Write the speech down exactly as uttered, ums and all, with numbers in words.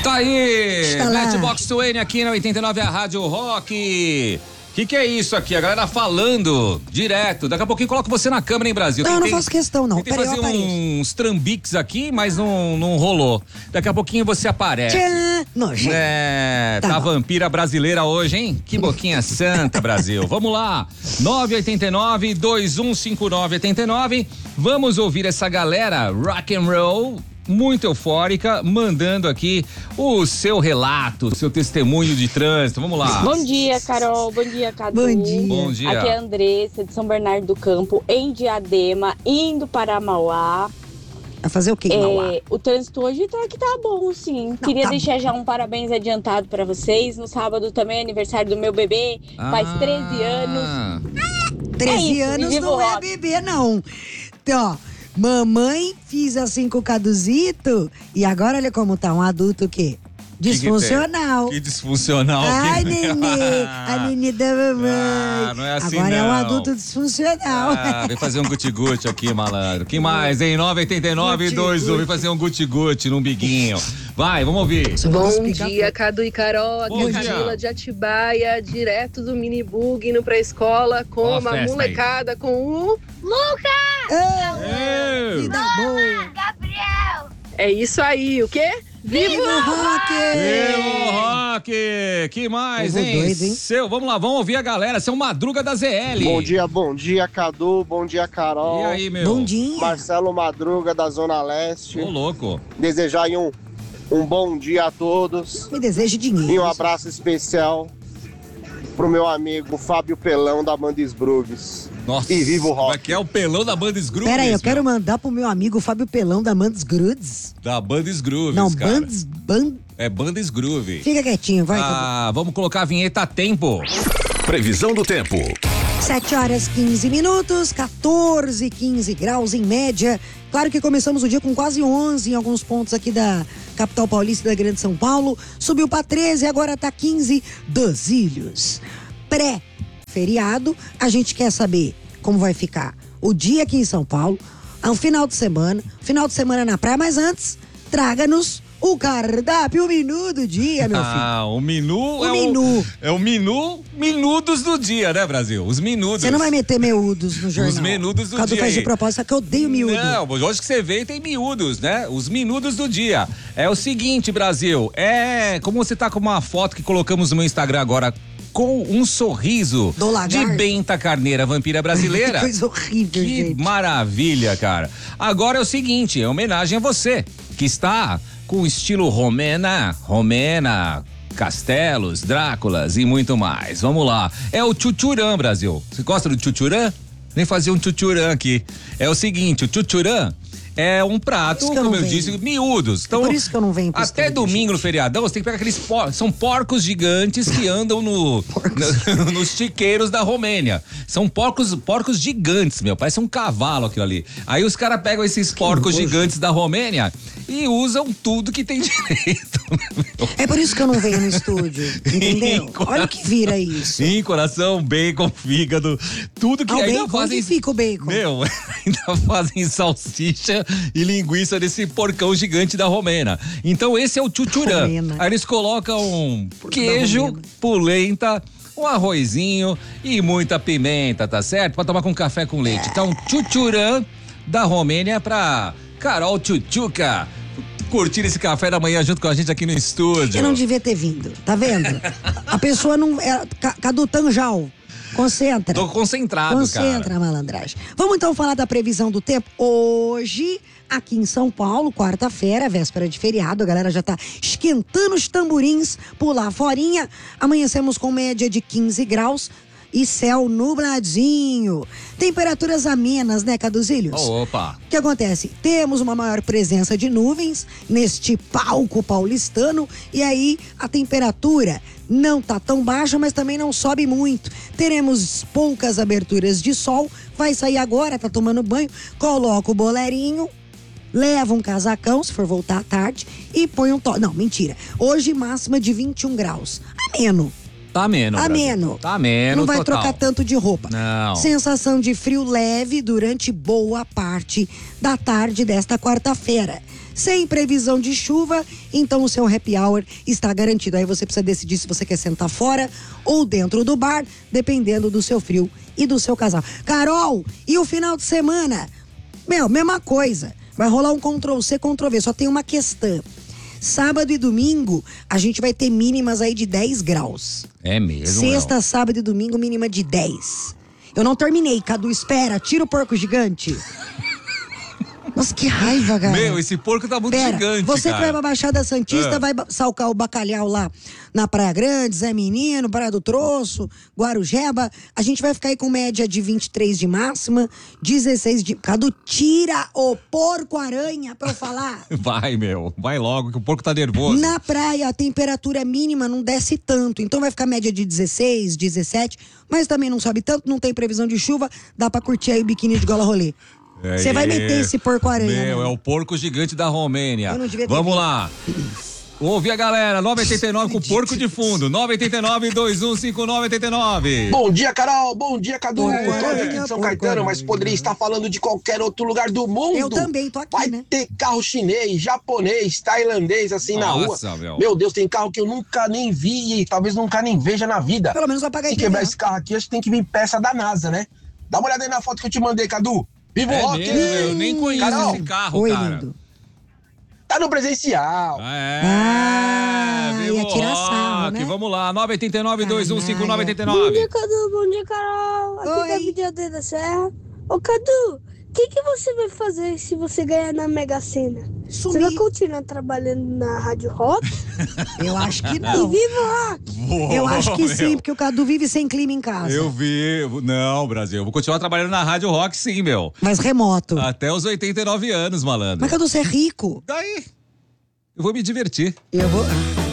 Tá aí, Está lá. Matchbox vinte aqui na oitenta e nove, a Rádio Rock. Que que é isso aqui? A galera falando direto. Daqui a pouquinho coloco você na câmera, hein, Brasil? Não, eu não Tentei- faço questão, não. Tentei Peraí, eu fazer apareço. uns trambiques aqui, mas não, não rolou. Daqui a pouquinho você aparece. Tchan! Nojento. É, Tá tá bom. vampira brasileira hoje, hein? Que boquinha santa, Brasil. Vamos lá, nove oito nove, dois um cinco nove oito nove. Vamos ouvir essa galera rock and roll, muito eufórica, mandando aqui o seu relato, o seu testemunho de trânsito. Vamos lá. Bom dia, Carol. Bom dia, Cadu. Bom dia. Bom dia. Aqui é a Andressa, de São Bernardo do Campo, em Diadema, indo para Mauá. Vai fazer o quê, Mauá? É, o trânsito hoje tá que tá bom, sim. Queria tá deixar já um parabéns adiantado para vocês. No sábado também é aniversário do meu bebê, faz treze anos. treze é isso, anos viva não o é rock. bebê, não. Então, ó, mamãe fiz assim com o Caduzito e agora olha como tá, um adulto o quê? Disfuncional. Que disfuncional. Ai, que... nenê, a nenê da mamãe. Ah, não é assim, agora é um não. adulto disfuncional. Ah, vem fazer um guti-guti aqui, malandro. Que mais, hein? nove oito nove, dois um. Vem fazer um guti-guti num biguinho. Vai, vamos ouvir. Bom dia, Cadu e Carol. Aqui Bom é dia. Camila de Atibaia, direto do minibug, indo pra escola com Ó a uma festa aí. molecada, com o... Ei! Vida boa. É isso aí, o quê? Viva! Viva o rock! Viva o rock! Que mais, Povo hein? doido, hein? Seu, vamos lá, vamos ouvir a galera. Seu Madruga da Z L. Bom dia, bom dia, Cadu. Bom dia, Carol. E aí, meu? Bom dia. Marcelo Madruga, da Zona Leste. Ô, louco. Desejar aí um, um bom dia a todos. Me desejo dinheiro. E um abraço especial pro meu amigo Fábio Pelão, da Banda Bruges. Nossa. E viva o rock. Como é que é o pelão da Banda Grooves? Pera aí, eu quero meu? mandar pro meu amigo Fábio Pelão da Mandes Grudes. Da Banda Grooves, Não, cara. Bandes, Band... É Banda Groove. Fica quietinho, vai. Ah, vamos colocar a vinheta a tempo. Previsão do tempo. sete horas quinze minutos, quatorze, quinze graus em média. Claro que começamos o dia com quase onze em alguns pontos aqui da capital paulista e da Grande São Paulo. Subiu para treze, agora tá quinze. Dos Ilhos. Pré-feriado, a gente quer saber como vai ficar o dia aqui em São Paulo, ao final de semana, final de semana na praia, mas antes, traga-nos o cardápio, o menu do dia, meu filho. Ah, o menu O é menu. o é o menu minudos do dia, né, Brasil? Os minudos. Você não vai meter miúdos no jornal. Os menudos do Cadu dia faz de aí. propósito, só que eu odeio miúdo. Não, hoje que você vê tem miúdos, né? Os minudos do dia. É o seguinte, Brasil, é como você tá com uma foto que colocamos no meu Instagram agora, com um sorriso Do lagarto. de Benta Carneira, vampira brasileira. Que coisa horrível, Que gente. maravilha, cara. Agora é o seguinte, é homenagem a você, que está com o estilo romena, romena, castelos, Dráculas e muito mais. Vamos lá. É o tchutchurã, Brasil. Você gosta do tchutchurã? Nem fazer um tchutchurã aqui. É o seguinte, o tchutchurã é um prato, Por isso que eu como não eu venho. disse, miúdos. Então, É por isso que eu não venho pro até estúdio, domingo no gente. feriadão, você tem que pegar aqueles por... são porcos gigantes que andam no, no- nos chiqueiros da Romênia. São porcos, porcos gigantes, meu. Parece um cavalo aquilo ali. Aí os caras pegam esses porcos nojo. gigantes da Romênia e usam tudo que tem direito. meu. É por isso que eu não venho no estúdio, entendeu? Sim, coração. Olha o que vira isso. Sim, coração, bacon, fígado, tudo que Ah, o ainda bacon, fazem. onde fica o bacon? Meu, ainda fazem salsicha e linguiça desse porcão gigante da Romena. Então esse é o tchutchurã. Romena. Aí eles colocam Porco da queijo, Romena. polenta, um arrozinho e muita pimenta, tá certo? Pra tomar com café com leite. Então, tchutchurã da Romênia pra Carol Tchutchuca curtir esse café da manhã junto com a gente aqui no estúdio. Eu não devia ter vindo, tá vendo? A pessoa não... É, Ca- Cadu Tanjal, concentra. Tô concentrado, Concentra, cara. malandragem. Vamos então falar da previsão do tempo. Hoje, aqui em São Paulo, quarta-feira, véspera de feriado, a galera já tá esquentando os tamborins por lá forinha. Amanhecemos com média de quinze graus e céu nubladinho. Temperaturas amenas, né, Caduzilhos? Opa. O que acontece? Temos uma maior presença de nuvens neste palco paulistano e aí a temperatura não tá tão baixa, mas também não sobe muito. Teremos poucas aberturas de sol, vai sair agora, tá tomando banho, coloca o bolerinho, leva um casacão, se for voltar à tarde, e põe um top. Não, mentira. Hoje máxima de vinte e um graus. Ameno. Tá ameno. Ameno. Tá ameno, Não vai total. trocar tanto de roupa. Não. Sensação de frio leve durante boa parte da tarde desta quarta-feira. Sem previsão de chuva, então o seu happy hour está garantido. Aí você precisa decidir se você quer sentar fora ou dentro do bar, dependendo do seu frio e do seu casal. Carol, e o final de semana? Meu, mesma coisa. Vai rolar um control C, control V. Só tem uma questão. Sábado e domingo, a gente vai ter mínimas aí de dez graus. É mesmo, Sexta, Léo. sábado e domingo, mínima de dez. Eu não terminei, Cadu, espera. Tira o porco gigante. Nossa, que raiva, cara. Meu, esse porco tá muito Pera, gigante, você cara. que vai pra Baixada Santista, É. vai ba- salcar o bacalhau lá na Praia Grande, Zé Menino, Praia do Troço, Guarujeba. A gente vai ficar aí com média de vinte e três de máxima, dezesseis de... Cadu, tira o porco-aranha pra eu falar. Vai, meu. Vai logo, que o porco tá nervoso. Na praia, a temperatura mínima não desce tanto. Então vai ficar média de dezesseis, dezessete, mas também não sobe tanto, não tem previsão de chuva. Dá pra curtir aí o biquíni de gola rolê. Você vai meter esse porco-aranha, Meu, né? é o porco gigante da Romênia. Eu não devia ter Vamos visto. lá. Ouvir a galera, nove oito nove com o porco de fundo. nove oito nove, dois um cinco nove oito nove. Bom dia, Carol. Bom dia, Cadu. Bom Eu tô dia, aqui de São bom Caetano, dia. mas poderia estar falando de qualquer outro lugar do mundo. Eu também tô aqui, Vai né? ter carro chinês, japonês, tailandês, assim, Nossa, na rua. meu. Meu Deus, tem carro que eu nunca nem vi e talvez nunca nem veja na vida. Pelo menos vai pagar Se I P V A. quebrar esse carro aqui, acho que tem que vir peça da NASA, né? Dá uma olhada aí na foto que eu te mandei, Cadu. Viva o É rock! mesmo, eu nem conheço Carol, esse carro, Oi, cara. lindo. Tá no presencial. É, Ah, vivo ia tirar sarro, rock. né? Vamos lá, nove oito nove, dois um cinco nove oito Bom nove. dia, Cadu. Bom dia, Carol. Aqui Oi. tá Videodê da Serra. Ô, Cadu, o que, que você vai fazer se você ganhar na Mega Sena? Você vai Sumir. continuar trabalhando na Rádio Rock? Eu acho que E não. viva o rock! Eu acho que Meu. sim, porque o Cadu vive sem clima em casa. Eu vi. Não, Brasil. Eu vou continuar trabalhando na Rádio Rock, sim, meu. Mas remoto. Até os oitenta e nove anos, malandro. Mas Cadu, você é rico. Daí, eu vou me divertir. Eu vou...